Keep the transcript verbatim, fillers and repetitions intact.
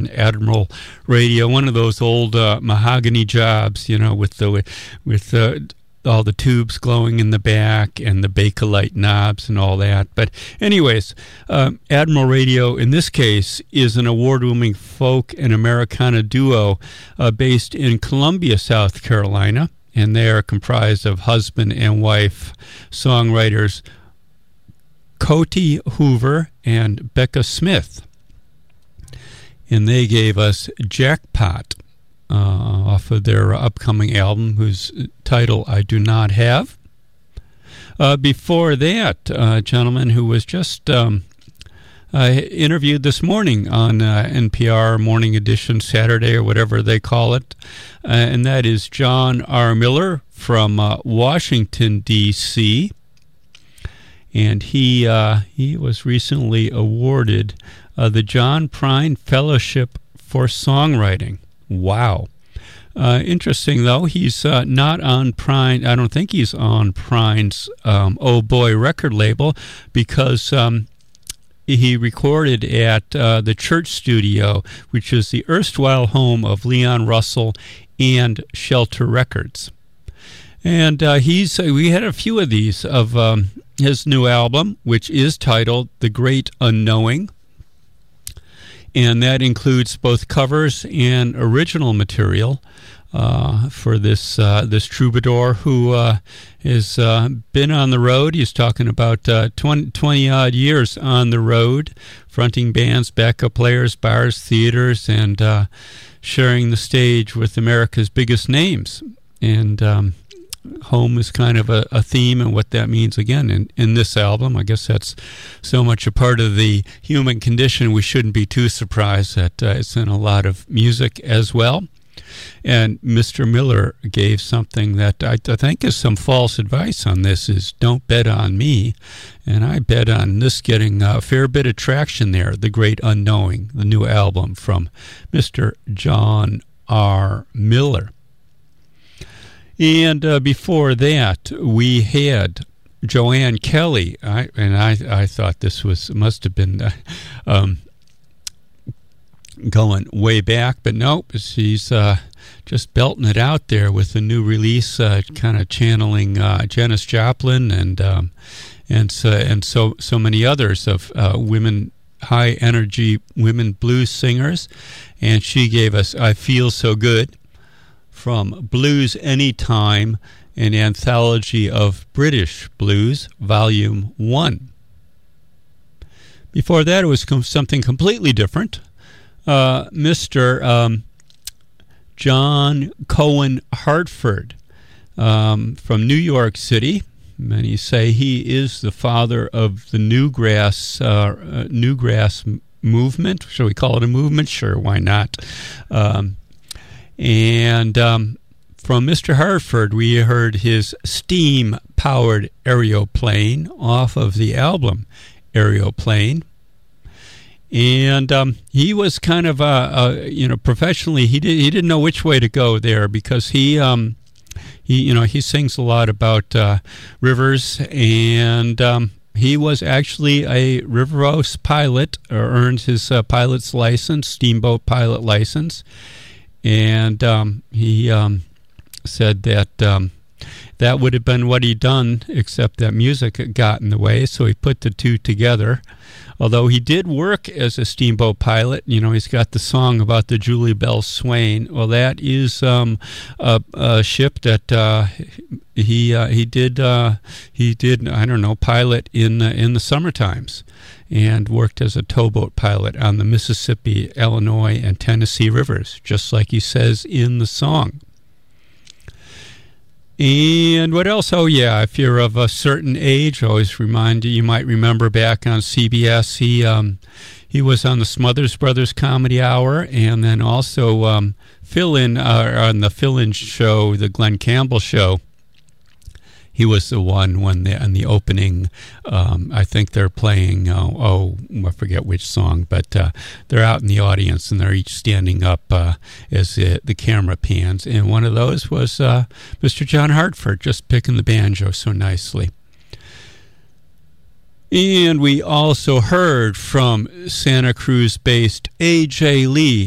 on Admiral Radio, one of those old uh, mahogany jobs, you know, with the with uh, all the tubes glowing in the back and the Bakelite knobs and all that. But anyways, um, Admiral Radio, in this case, is an award-winning folk and Americana duo uh, based in Columbia, South Carolina, and they are comprised of husband and wife songwriters Coty Hoover and Becca Smith. And they gave us Jackpot uh, off of their upcoming album, whose title I do not have. Uh, before that, a gentleman who was just um, uh, interviewed this morning on uh, N P R Morning Edition Saturday, or whatever they call it, uh, and that is John R. Miller from uh, Washington, D C, and he uh, he was recently awarded uh, the John Prine Fellowship for Songwriting. Wow. Uh, interesting, though, he's uh, not on Prine. I don't think he's on Prine's um, Oh Boy record label, because um, he recorded at uh, the Church Studio, which is the erstwhile home of Leon Russell and Shelter Records. And uh, he's uh, we had a few of these of um, his new album, which is titled The Great Unknowing. And that includes both covers and original material uh, for this uh, this troubadour who uh, has uh, been on the road. He's talking about uh, twenty, twenty-odd years on the road, fronting bands, backup players, bars, theaters, and uh, sharing the stage with America's biggest names. And um, home is kind of a, a theme, and what that means, again, in, in this album. I guess that's so much a part of the human condition, we shouldn't be too surprised that uh, it's in a lot of music as well. And Mister Miller gave something that I, I think is some false advice on this, is don't bet on me. And I bet on this getting a fair bit of traction there, The Great Unknowing, the new album from Mister John R. Miller. And uh, before that, we had Joanne Kelly, I, and I, I thought this was must have been uh, um, going way back, but nope, she's uh, just belting it out there with a new release, uh, kind of channeling uh, Janis Joplin and um, and so and so so many others of uh, women, high energy women blues singers, and she gave us "I Feel So Good" from Blues Anytime, an anthology of British blues, Volume one. Before that, it was com- something completely different. Uh, Mister Um, John Cohen Hartford um, from New York City. Many say he is the father of the Newgrass, uh, uh, Newgrass movement. Shall we call it a movement? Sure, why not? Um, And um, from Mister Hartford, we heard his steam-powered aeroplane off of the album Aeroplane. And um, he was kind of, uh, uh, you know, professionally, he did he didn't know which way to go there, because he, um, he you know, he sings a lot about uh, rivers, and um, he was actually a Riveros pilot, or earned his uh, pilot's license, steamboat pilot license. And um, he um, said that um, that would have been what he'd done, except that music had got in the way, so he put the two together. Although he did work as a steamboat pilot, you know, he's got the song about the Julie Bell Swain. Well, that is um, a, a ship that uh, he uh, he did uh, he did I don't know pilot in uh, in the summer times, and worked as a towboat pilot on the Mississippi, Illinois, and Tennessee rivers, just like he says in the song. And what else? Oh, yeah, if you're of a certain age, I always remind you, you might remember back on C B S, he um, he was on the Smothers Brothers Comedy Hour, and then also um, fill-in uh, on the fill-in show, the Glenn Campbell Show. He was the one when the on the opening. Um, I think they're playing. Uh, oh, I forget which song, but uh, they're out in the audience and they're each standing up uh, as the, the camera pans. And one of those was uh, Mister John Hartford, just picking the banjo so nicely. And we also heard from Santa Cruz-based A J Lee